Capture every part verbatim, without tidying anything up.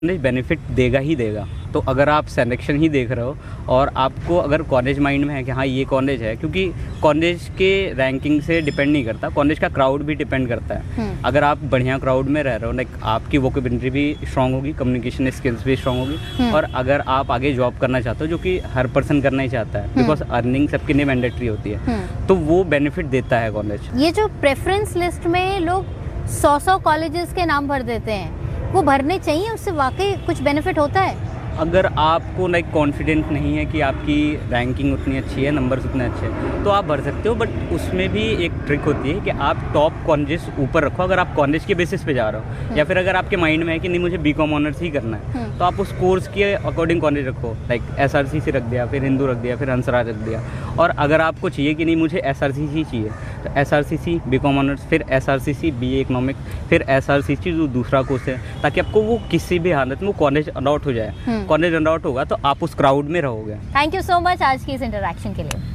Benefit देगा ही देगा। तो अगर आप सिलेक्शन ही देख रहे हो और आपको अगर कॉलेज माइंड में है कि हाँ ये कॉलेज है, क्योंकि कॉलेज के रैंकिंग से डिपेंड नहीं करता, कॉलेज का क्राउड भी डिपेंड करता है। अगर आप बढ़िया क्राउड में रह रहे हो, लाइक आपकी वोकेबलरी भी स्ट्रांग होगी, कम्युनिकेशन स्किल्स भी स्ट्रांग होगी, और अगर आप आगे जॉब करना चाहते हो, जो कि हर पर्सन करना ही चाहता है, बिकॉज अर्निंग सबके लिए मैंडेटरी होती है, तो वो बेनिफिट देता है कॉलेज। ये जो प्रेफरेंस लिस्ट में लोग सौ सौ कॉलेजेस के नाम भर देते हैं, वो भरने चाहिए? उससे वाकई कुछ बेनिफिट होता है? अगर आपको लाइक कॉन्फिडेंट नहीं है कि आपकी रैंकिंग उतनी अच्छी है, नंबर्स उतने अच्छे हैं, तो आप भर सकते हो, बट उसमें भी एक ट्रिक होती है कि आप टॉप कॉलेजेस ऊपर रखो। अगर आप कॉलेज के बेसिस पे जा रहे हो, या फिर अगर आपके माइंड में है कि नहीं मुझे बी कॉम ऑनर्स ही करना है, तो आप उस कोर्स के अकॉर्डिंग कॉलेज रखो। लाइक एस आर सी सी रख दिया, फिर हिंदू रख दिया, फिर अंसरा रख दिया। और अगर आपको चाहिए कि नहीं मुझे एस आर सी सी चाहिए, तो S R C C B com honours, फिर S R C C B ए इकोनॉमिक, फिर एस आर सी सी जो दूसरा कोर्स है, ताकि आपको वो किसी भी हालत में वो कॉलेज अलॉट हो जाए। कॉलेज अलॉट होगा तो आप उस क्राउड में रहोगे। थैंक यू सो मच आज की इस इंटरैक्शन के लिए।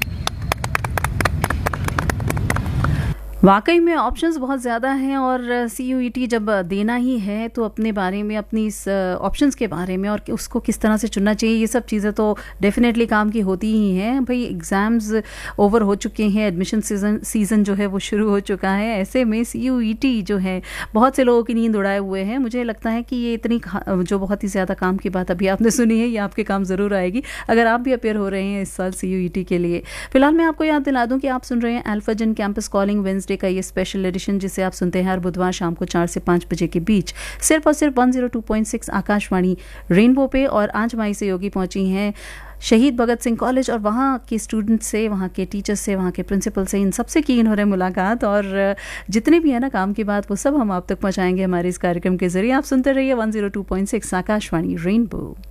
वाकई में ऑप्शंस बहुत ज़्यादा हैं, और सी यू ई टी जब देना ही है तो अपने बारे में, अपनी इस ऑप्शंस के बारे में और उसको किस तरह से चुनना चाहिए, ये सब चीज़ें तो डेफिनेटली काम की होती ही हैं। भाई एग्ज़ाम्स ओवर हो चुके हैं, एडमिशन सीज़न सीज़न जो है वो शुरू हो चुका है। ऐसे में सी यू ई टी जो है बहुत से लोगों की नींद उड़ाए हुए हैं। मुझे लगता है कि ये इतनी जो बहुत ही ज़्यादा काम की बात अभी आपने सुनी है, ये आपके काम ज़रूर आएगी अगर आप भी अपेयर हो रहे हैं इस साल सी यू ई टी के लिए। फिलहाल मैं आपको याद दिला दूँ कि आप सुन रहे हैं अल्फाजन कैंपस कॉलिंग वेंसडे का ये स्पेशल एडिशन, जिसे आप सुनते हैं हर बुधवार शाम को चार से पाँच बजे के बीच सिर्फ और सिर्फ एक सौ दो पॉइंट छह आकाशवाणी रेनबो पे। और आज हमारी सहयोगी पहुंची हैं शहीद भगत सिंह कॉलेज, और वहाँ के स्टूडेंट्स से, वहाँ के टीचर्स से, वहाँ के प्रिंसिपल से, इन सबसे की इन हो रहे मुलाकात, और जितने भी है ना काम की बात, वो सब हम आप तक पहुँचाएंगे हमारे इस कार्यक्रम के जरिए। आप सुनते रहिए एक सौ दो पॉइंट छह आकाशवाणी रेनबो।